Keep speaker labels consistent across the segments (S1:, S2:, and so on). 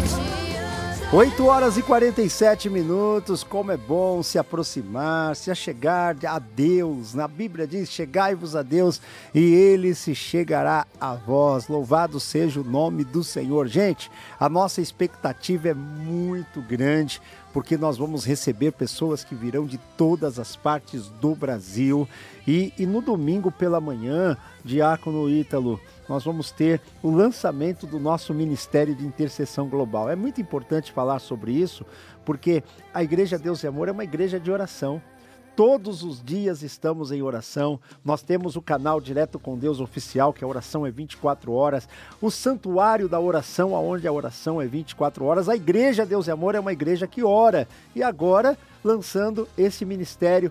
S1: 8h47, como é bom se aproximar, se achegar a Deus. Na Bíblia diz, chegai-vos a Deus e Ele se chegará a vós. Louvado seja o nome do Senhor. Gente, a nossa expectativa é muito grande, porque nós vamos receber pessoas que virão de todas as partes do Brasil. E no domingo pela manhã, Diácono Ítalo, nós vamos ter o lançamento do nosso Ministério de Intercessão Global. É muito importante falar sobre isso, porque a Igreja Deus e Amor é uma igreja de oração. Todos os dias estamos em oração. Nós temos o canal Direto com Deus oficial, que a oração é 24 horas. O Santuário da Oração, onde a oração é 24 horas. A Igreja Deus e Amor é uma igreja que ora. E agora, lançando esse Ministério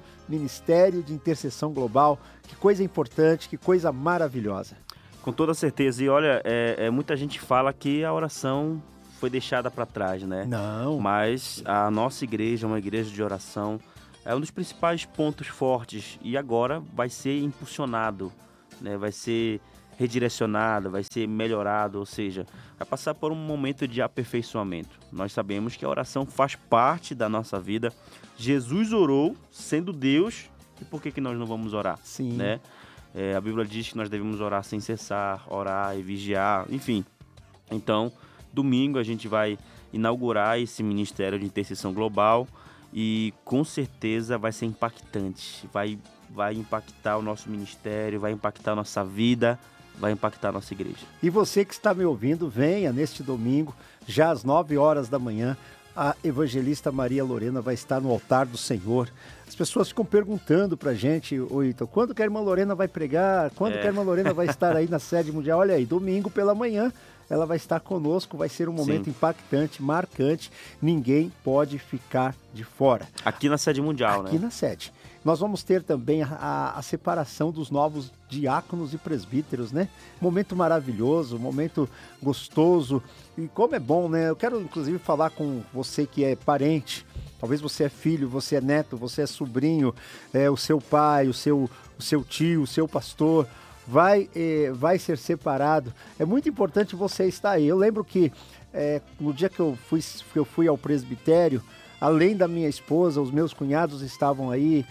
S1: de Intercessão Global. Que coisa importante, que coisa maravilhosa.
S2: Com toda certeza. E olha, muita gente fala que a oração foi deixada para trás, né?
S1: Não.
S2: Mas a nossa igreja é uma igreja de oração. É um dos principais pontos fortes. E agora vai ser impulsionado, né? Vai ser redirecionado, vai ser melhorado. Ou seja, vai passar por um momento de aperfeiçoamento. Nós sabemos que a oração faz parte da nossa vida. Jesus orou, sendo Deus. E por que nós não vamos orar?
S1: Sim.
S2: Né? A Bíblia diz que nós devemos orar sem cessar, orar e vigiar, enfim. Então, domingo a gente vai inaugurar esse Ministério de Intercessão Global e com certeza vai ser impactante. Vai impactar o nosso ministério, vai impactar a nossa vida, vai impactar a nossa igreja.
S1: E você que está me ouvindo, venha neste domingo, já às 9h da manhã. A evangelista Maria Lorena vai estar no altar do Senhor. As pessoas ficam perguntando pra gente, Ítalo, quando que a irmã Lorena vai pregar? Quando que a irmã Lorena vai estar aí na sede mundial? Olha aí, domingo pela manhã ela vai estar conosco, vai ser um momento impactante, marcante. Ninguém pode ficar de fora.
S2: Aqui na sede mundial, né?
S1: Aqui na sede. Nós vamos ter também a separação dos novos diáconos e presbíteros, né? Momento maravilhoso, momento gostoso. E como é bom, né? Eu quero, inclusive, falar com você que é parente. Talvez você é filho, você é neto, você é sobrinho, o seu pai, o seu tio, o seu pastor. Vai ser separado. É muito importante você estar aí. Eu lembro que no dia que eu fui ao presbitério, além da minha esposa, os meus cunhados estavam aí,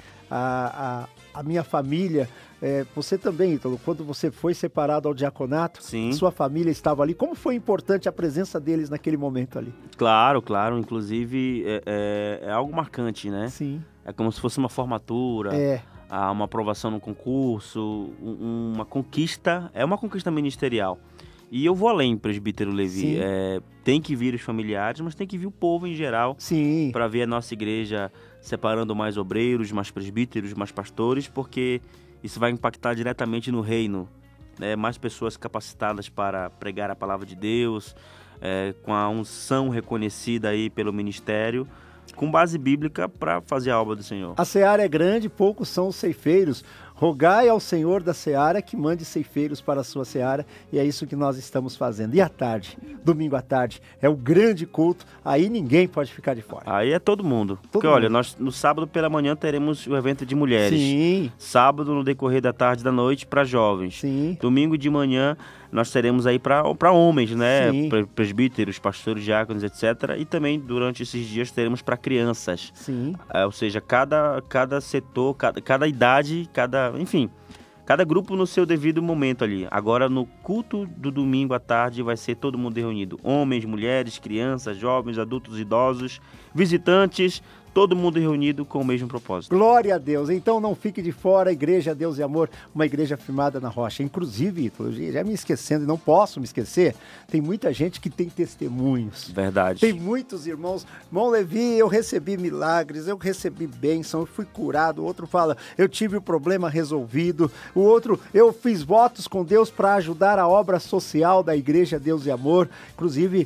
S1: a minha família. Você também, Ítalo, quando você foi separado ao diaconato,
S2: Sim.
S1: Sua família estava ali. Como foi importante a presença deles naquele momento ali?
S2: Claro. Inclusive, é algo marcante, né?
S1: Sim.
S2: É como se fosse uma formatura, uma aprovação no concurso, uma conquista, é uma conquista ministerial. E eu vou além, presbítero Levi. Tem que vir os familiares, mas tem que vir o povo em geral para ver a nossa igreja separando mais obreiros, mais presbíteros, mais pastores, porque isso vai impactar diretamente no reino, né? Mais pessoas capacitadas para pregar a palavra de Deus, com a unção reconhecida aí pelo ministério, com base bíblica para fazer a obra do Senhor.
S1: A seara é grande, poucos são os ceifeiros. Rogai ao Senhor da seara que mande ceifeiros para a sua seara, e é isso que nós estamos fazendo. E à tarde, domingo à tarde, é o grande culto, aí ninguém pode ficar de fora.
S2: Aí é todo mundo. Porque olha, nós no sábado pela manhã teremos o evento de mulheres.
S1: Sim.
S2: Sábado no decorrer da tarde e da noite para jovens.
S1: Sim.
S2: Domingo de manhã nós teremos aí para homens, né?
S1: Sim.
S2: Presbíteros, pastores, diáconos, etc. E também durante esses dias teremos para crianças.
S1: Sim.
S2: Ou seja, cada setor, cada idade, enfim, cada grupo no seu devido momento ali. Agora no culto do domingo à tarde vai ser todo mundo reunido. Homens, mulheres, crianças, jovens, adultos, idosos, visitantes, todo mundo reunido com o mesmo propósito.
S1: Glória a Deus. Então não fique de fora, Igreja Deus e Amor, uma igreja firmada na rocha. Inclusive, Ítalo, já me esquecendo, e não posso me esquecer, tem muita gente que tem testemunhos.
S2: Verdade.
S1: Tem muitos irmãos. Irmão Levi, eu recebi milagres, eu recebi bênção, eu fui curado. O outro fala, eu tive o problema resolvido. O outro, eu fiz votos com Deus para ajudar a obra social da Igreja Deus e Amor. Inclusive,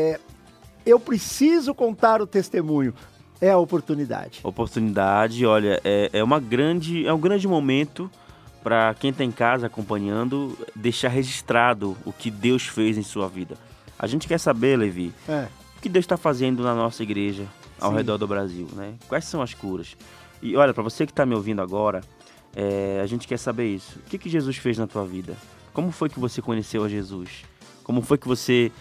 S1: eu preciso contar o testemunho. É a oportunidade.
S2: Olha, é um grande momento para quem está em casa acompanhando, deixar registrado o que Deus fez em sua vida. A gente quer saber, Levi, o que Deus está fazendo na nossa igreja ao redor do Brasil, né? Quais são as curas? E olha, para você que está me ouvindo agora, a gente quer saber isso. O que Jesus fez na tua vida? Como foi que você conheceu a Jesus? Como foi que você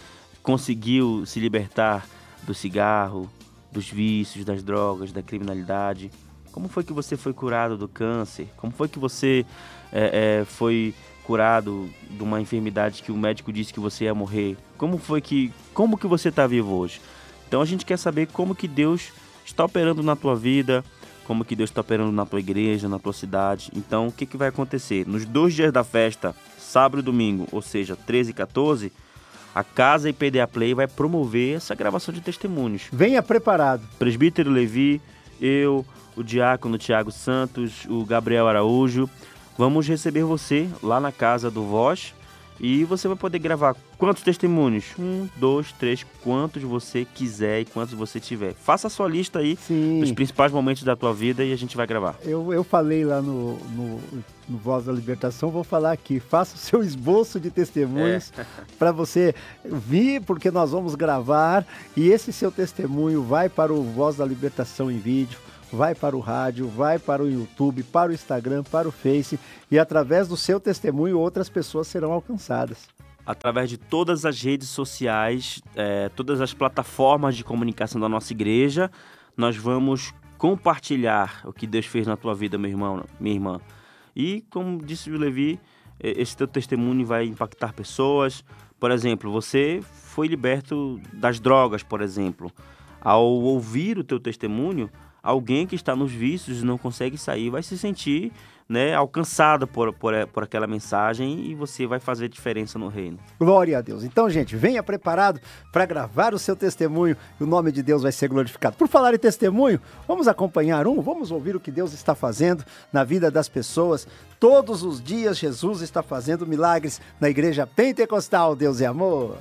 S2: conseguiu se libertar do cigarro, dos vícios, das drogas, da criminalidade? Como foi que você foi curado do câncer? Como foi que você foi curado de uma enfermidade que o médico disse que você ia morrer? Como que você está vivo hoje? Então a gente quer saber como que Deus está operando na tua vida, como que Deus está operando na tua igreja, na tua cidade. Então o que vai acontecer? Nos 2 dias da festa, sábado e domingo, ou seja, 13 e 14, a Casa IPDA Play vai promover essa gravação de testemunhos.
S1: Venha preparado.
S2: Presbítero Levi, eu, o diácono Tiago Santos, o Gabriel Araújo, vamos receber você lá na casa do Voz e você vai poder gravar quantos testemunhos? 1, 2, 3, quantos você quiser e quantos você tiver. Faça a sua lista aí dos principais momentos da tua vida e a gente vai gravar.
S1: Eu falei lá no Voz da Libertação, vou falar aqui. Faça o seu esboço de testemunhos para você vir, porque nós vamos gravar e esse seu testemunho vai para o Voz da Libertação em vídeo, vai para o rádio, vai para o YouTube, para o Instagram, para o Face e através do seu testemunho outras pessoas serão alcançadas.
S2: Através de todas as redes sociais, todas as plataformas de comunicação da nossa igreja, nós vamos compartilhar o que Deus fez na tua vida, meu irmão, minha irmã. E, como disse o Levi, esse teu testemunho vai impactar pessoas. Por exemplo, você foi liberto das drogas, por exemplo. Ao ouvir o teu testemunho, alguém que está nos vícios e não consegue sair vai se sentir, alcançado por aquela mensagem e você vai fazer diferença no reino.
S1: Glória a Deus. Então, gente, venha preparado para gravar o seu testemunho e o nome de Deus vai ser glorificado. Por falar em testemunho, vamos acompanhar vamos ouvir o que Deus está fazendo na vida das pessoas. Todos os dias Jesus está fazendo milagres na Igreja Pentecostal. Deus é amor.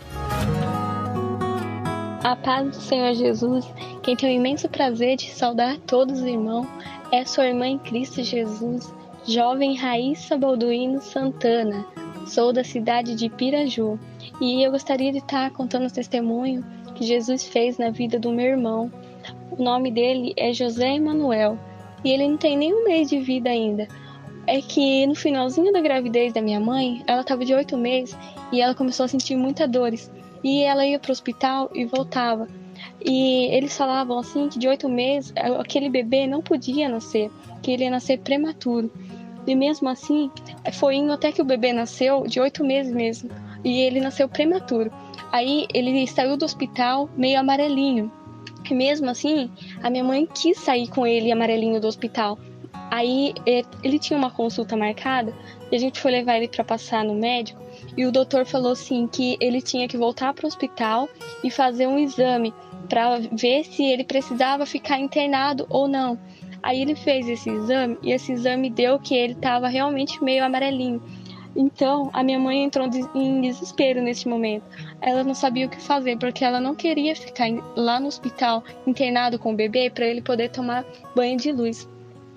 S3: A paz do Senhor Jesus, quem tem o imenso prazer de saudar todos os irmãos, é sua irmã em Cristo Jesus, jovem Raíssa Balduino Santana. Sou da cidade de Piraju e eu gostaria de estar contando o testemunho que Jesus fez na vida do meu irmão. O nome dele é José Emanuel e ele não tem nem 1 mês de vida ainda. É que no finalzinho da gravidez da minha mãe, ela estava de 8 meses e ela começou a sentir muitas dores. E ela ia para o hospital e voltava. E eles falavam assim que de 8 meses aquele bebê não podia nascer, que ele ia nascer prematuro. E mesmo assim, foi indo até que o bebê nasceu de 8 meses mesmo. E ele nasceu prematuro. Aí ele saiu do hospital meio amarelinho. E mesmo assim, a minha mãe quis sair com ele amarelinho do hospital. Aí ele tinha uma consulta marcada e a gente foi levar ele para passar no médico. E o doutor falou assim que ele tinha que voltar para o hospital e fazer um exame para ver se ele precisava ficar internado ou não. Aí ele fez esse exame e esse exame deu que ele estava realmente meio amarelinho. Então a minha mãe entrou em desespero nesse momento. Ela não sabia o que fazer porque ela não queria ficar lá no hospital internado com o bebê para ele poder tomar banho de luz.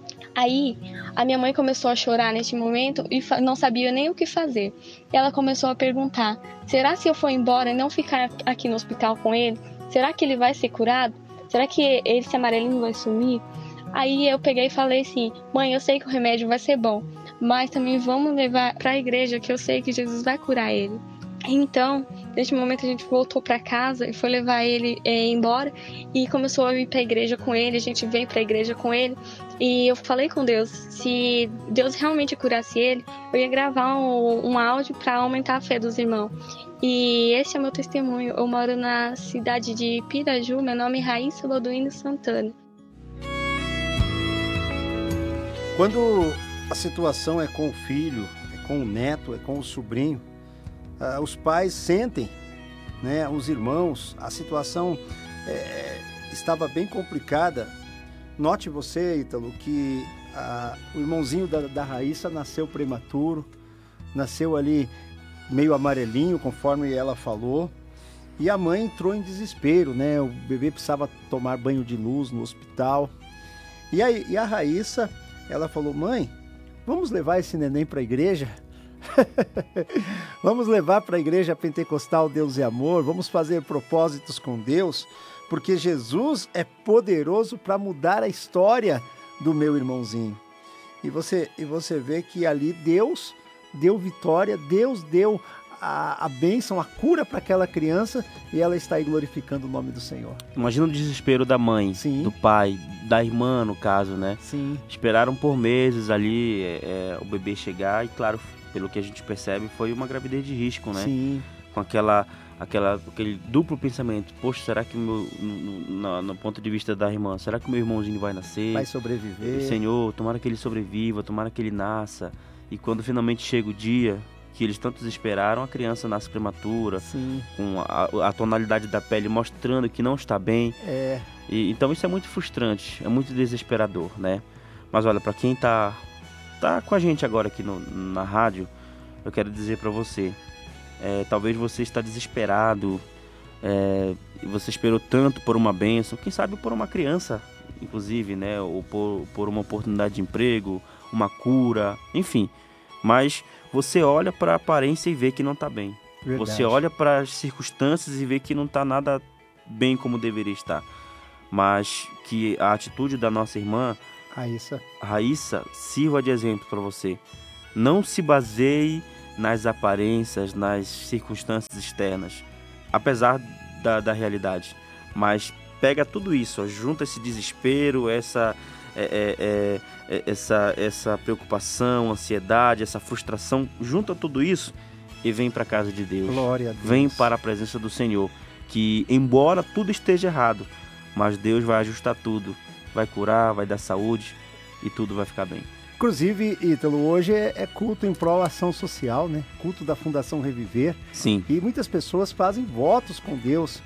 S3: Aí, a minha mãe começou a chorar neste momento e não sabia nem o que fazer. Ela começou a perguntar, será se eu for embora e não ficar aqui no hospital com ele, será que ele vai ser curado? Será que esse amarelinho vai sumir? Aí eu peguei e falei assim, mãe, eu sei que o remédio vai ser bom, mas também vamos levar para a igreja que eu sei que Jesus vai curar ele. Então, neste momento a gente voltou para casa e foi levar ele embora e começou a ir para a igreja com ele, a gente veio para a igreja com ele e eu falei com Deus, se Deus realmente curasse ele, eu ia gravar um áudio para aumentar a fé dos irmãos. E esse é o meu testemunho, eu moro na cidade de Piraju, meu nome é Raíssa Balduino Santana.
S1: Quando a situação é com o filho, é com o neto, é com o sobrinho, os pais sentem, os irmãos, a situação estava bem complicada. Note você, Ítalo, que o irmãozinho da Raíssa nasceu prematuro, nasceu ali meio amarelinho, conforme ela falou, e a mãe entrou em desespero, o bebê precisava tomar banho de luz no hospital. E a Raíssa, ela falou, mãe, vamos levar esse neném para a igreja? Vamos levar para a Igreja Pentecostal Deus é Amor, vamos fazer propósitos com Deus, porque Jesus é poderoso para mudar a história do meu irmãozinho. E você vê que ali Deus deu vitória, Deus deu a bênção, a cura para aquela criança, e ela está aí glorificando o nome do Senhor.
S2: Imagina o desespero da mãe, Sim. do pai, da irmã, no caso, né?
S1: Sim.
S2: Esperaram por meses ali o bebê chegar e, claro, pelo que a gente percebe, foi uma gravidez de risco, né?
S1: Sim.
S2: Com aquele duplo pensamento. Poxa, será que no ponto de vista da irmã, será que meu irmãozinho vai nascer?
S1: Vai sobreviver.
S2: Senhor, tomara que ele sobreviva, tomara que ele nasça. E quando finalmente chega o dia que eles tanto esperaram, a criança nasce prematura,
S1: Sim.
S2: com a tonalidade da pele mostrando que não está bem. Então isso é muito frustrante, é muito desesperador, né? Mas olha, para quem tá com a gente agora aqui na rádio, eu quero dizer para você, talvez você está desesperado, você esperou tanto por uma bênção, quem sabe por uma criança, inclusive, né? Ou por uma oportunidade de emprego, uma cura, enfim. Mas você olha para a aparência e vê que não está bem.
S1: Verdade.
S2: Você olha para as circunstâncias e vê que não está nada bem como deveria estar. Mas que a atitude da nossa irmã Raíssa sirva de exemplo para você. Não se baseie nas aparências, nas circunstâncias externas, apesar da realidade. Mas pega tudo isso, junta esse desespero, essa preocupação, ansiedade, essa frustração, junta tudo isso e vem para a casa de Deus.
S1: Glória a Deus.
S2: Vem para a presença do Senhor, que embora tudo esteja errado, mas Deus vai ajustar tudo, vai curar, vai dar saúde e tudo vai ficar bem.
S1: Inclusive, Ítalo, hoje é culto em prol ação social, né? Culto da Fundação Reviver.
S2: Sim.
S1: E muitas pessoas fazem votos com Deus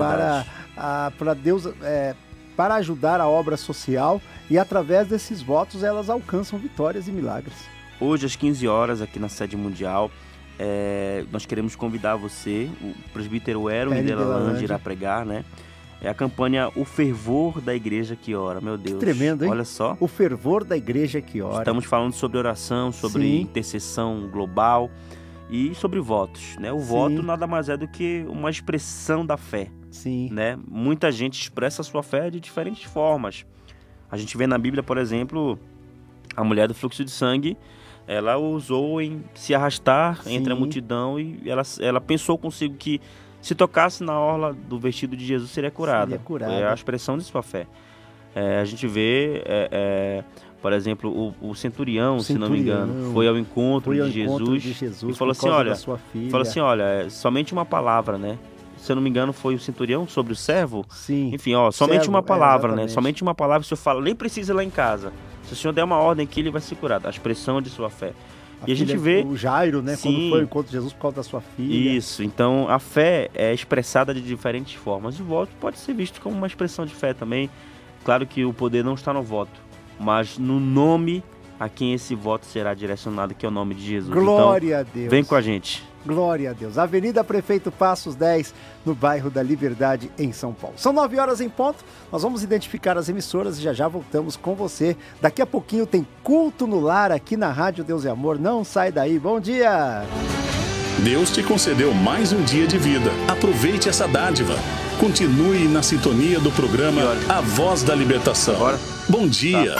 S1: para Deus, para ajudar a obra social, e através desses votos elas alcançam vitórias e milagres.
S2: Hoje às 15 horas aqui na sede mundial, nós queremos convidar você, o presbítero Eron Delalande irá pregar, né? É a campanha O Fervor da Igreja que Ora. Meu Deus.
S1: Que tremendo, hein?
S2: Olha só.
S1: O Fervor da Igreja que Ora.
S2: Estamos falando sobre oração, sobre
S1: Sim.
S2: intercessão global e sobre votos, né? O
S1: Sim.
S2: voto nada mais é do que uma expressão da fé.
S1: Sim.
S2: Né? Muita gente expressa a sua fé de diferentes formas. A gente vê na Bíblia, por exemplo, a mulher do fluxo de sangue, ela usou em se arrastar Sim. entre a multidão e ela pensou consigo que se tocasse na orla do vestido de Jesus seria curada. É a expressão de sua fé. A gente vê, por exemplo, o centurião, se não me engano, foi ao encontro de Jesus e falou assim, olha, somente uma palavra, né? Se eu não me engano, foi o centurião sobre o servo.
S1: Sim.
S2: Enfim, somente uma palavra, né? Somente uma palavra, o senhor fala, nem precisa ir lá em casa. Se o senhor der uma ordem aqui, ele vai ser curado. A expressão de sua fé. E a gente vê
S1: o Jairo, né?
S2: Sim,
S1: quando foi ao encontro de Jesus por causa da sua filha.
S2: Isso, então a fé é expressada de diferentes formas. O voto pode ser visto como uma expressão de fé também. Claro que o poder não está no voto, mas no nome a quem esse voto será direcionado, que é o nome de Jesus.
S1: Glória
S2: então,
S1: a Deus.
S2: Vem com a gente.
S1: Glória a Deus. Avenida Prefeito Passos 10, no bairro da Liberdade, em São Paulo. São 9 horas em ponto, nós vamos identificar as emissoras e já voltamos com você. Daqui a pouquinho tem Culto no Lar aqui na Rádio Deus e Amor. Não sai daí. Bom dia!
S4: Deus te concedeu mais um dia de vida. Aproveite essa dádiva. Continue na sintonia do programa A Voz da Libertação. Bom dia!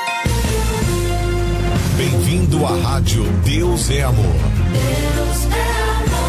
S5: Bem-vindo à Rádio Deus é Amor. Deus é amor.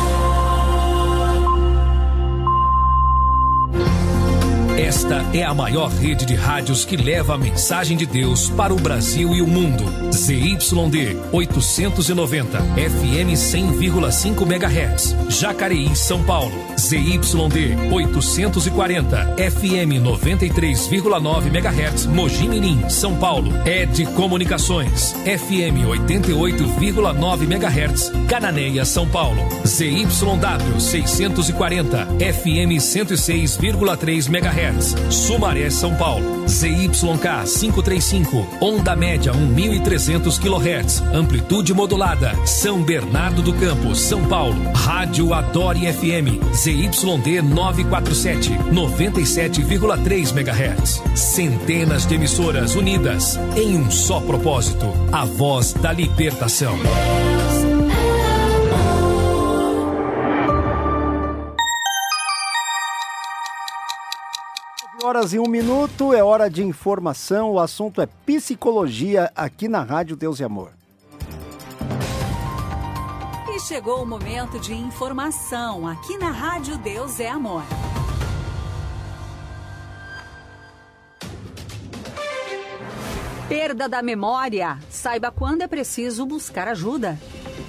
S5: Esta é a maior rede de rádios que leva a mensagem de Deus para o Brasil e o mundo. ZYD 890, FM 100,5 MHz, Jacareí, São Paulo. ZYD 840, FM 93,9 MHz, Mogi Mirim, São Paulo. ED Comunicações, FM 88,9 MHz, Cananéia, São Paulo. ZYW 640, FM 106,3 MHz, Sumaré, São Paulo. ZYK 535, onda média 1.300 kHz, amplitude modulada, São Bernardo do Campo, São Paulo. Rádio Adore FM, ZYD 947, 97,3 MHz. Centenas de emissoras unidas em um só propósito, a voz da libertação.
S1: 9 horas e 1 minuto, é hora de informação, o assunto é psicologia aqui na Rádio Deus e Amor.
S6: chegou o momento de informação aqui na Rádio Deus é Amor. Perda da memória. Saiba quando é preciso buscar ajuda.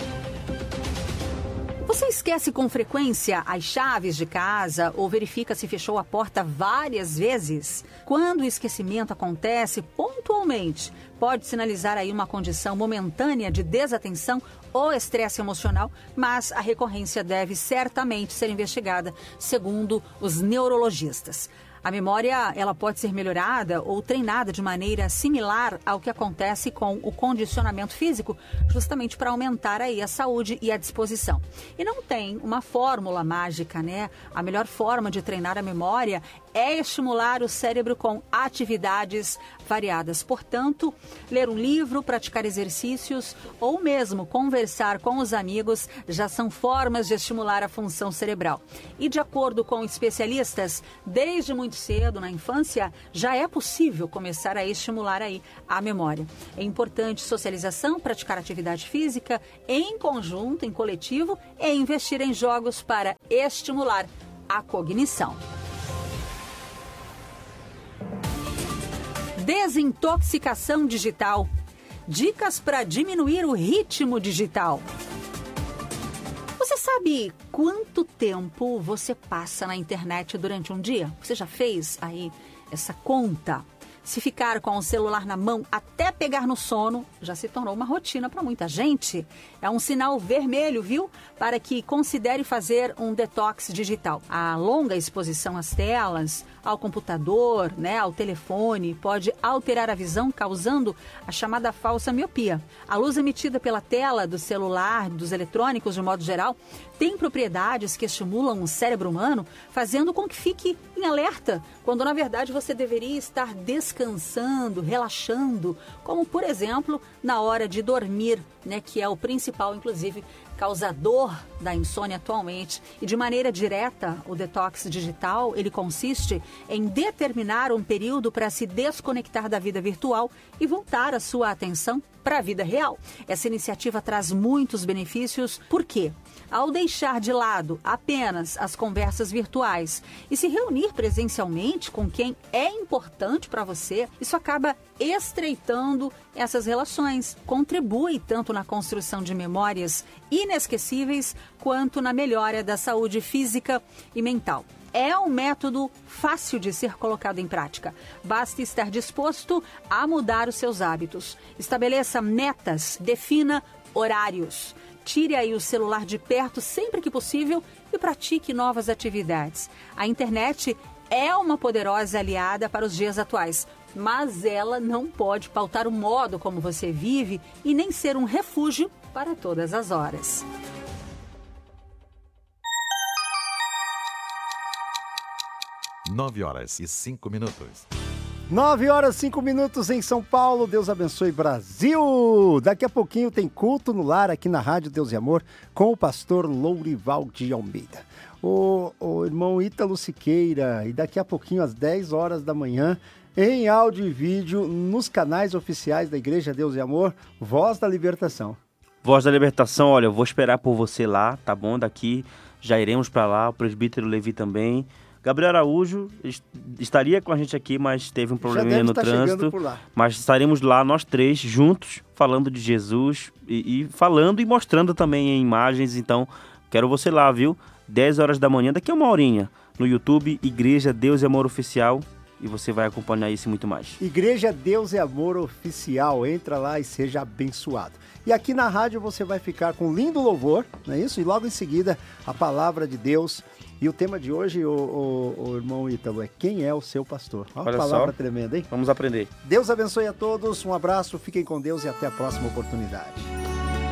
S6: Você esquece com frequência as chaves de casa ou verifica se fechou a porta várias vezes? Quando o esquecimento acontece pontualmente, pode sinalizar aí uma condição momentânea de desatenção ou estresse emocional, mas a recorrência deve certamente ser investigada, segundo os neurologistas. A memória, ela pode ser melhorada ou treinada de maneira similar ao que acontece com o condicionamento físico, justamente para aumentar aí a saúde e a disposição. E não tem uma fórmula mágica, né? A melhor forma de treinar a memória é estimular o cérebro com atividades variadas. Portanto, ler um livro, praticar exercícios ou mesmo conversar com os amigos já são formas de estimular a função cerebral. E de acordo com especialistas, desde muito cedo, na infância, já é possível começar a estimular aí a memória. É importante socialização, praticar atividade física em conjunto, em coletivo e investir em jogos para estimular a cognição. Desintoxicação digital. Dicas para diminuir o ritmo digital. Você sabe quanto tempo você passa na internet durante um dia? Você já fez aí essa conta? Se ficar com o celular na mão até pegar no sono, já se tornou uma rotina para muita gente. É um sinal vermelho, viu? Para que considere fazer um detox digital. A longa exposição às telas, ao computador, ao telefone, pode alterar a visão, causando a chamada falsa miopia. A luz emitida pela tela do celular, dos eletrônicos de modo geral, tem propriedades que estimulam o cérebro humano, fazendo com que fique em alerta, quando na verdade você deveria estar descansando, relaxando, como por exemplo na hora de dormir, que é o principal, inclusive, causador da insônia atualmente. E de maneira direta, o detox digital, ele consiste em determinar um período para se desconectar da vida virtual e voltar a sua atenção para a vida real. Essa iniciativa traz muitos benefícios, porque ao deixar de lado apenas as conversas virtuais e se reunir presencialmente com quem é importante para você, isso acaba estreitando essas relações, contribui tanto na construção de memórias inesquecíveis quanto na melhora da saúde física e mental. É um método fácil de ser colocado em prática. Basta estar disposto a mudar os seus hábitos. Estabeleça metas, defina horários. Tire aí o celular de perto sempre que possível e pratique novas atividades. A internet é uma poderosa aliada para os dias atuais, mas ela não pode pautar o modo como você vive e nem ser um refúgio para todas as horas.
S7: 9h05.
S1: 9h05 em São Paulo. Deus abençoe Brasil. Daqui a pouquinho tem culto no lar aqui na Rádio Deus e Amor com o pastor Lourival de Almeida. O irmão Ítalo Siqueira. E daqui a pouquinho às 10 horas da manhã, em áudio e vídeo, nos canais oficiais da Igreja Deus e Amor, Voz da Libertação.
S2: Voz da Libertação, olha, eu vou esperar por você lá, tá bom? Daqui já iremos para lá, o presbítero Levi também. Gabriel Araújo estaria com a gente aqui, mas teve um probleminha no trânsito. Mas estaremos lá, nós três, juntos, falando de Jesus e falando e mostrando também em imagens. Então, quero você lá, viu? 10 horas da manhã, daqui a uma horinha, no YouTube, Igreja Deus e Amor Oficial. E você vai acompanhar isso e muito mais.
S1: Igreja Deus e Amor Oficial. Entra lá e seja abençoado. E aqui na rádio você vai ficar com lindo louvor, não é isso? E logo em seguida, a palavra de Deus. E o tema de hoje, o irmão Ítalo, é quem é o seu pastor? Olha, uma palavra tremenda, hein?
S2: Vamos aprender.
S1: Deus abençoe a todos, um abraço, fiquem com Deus e até a próxima oportunidade.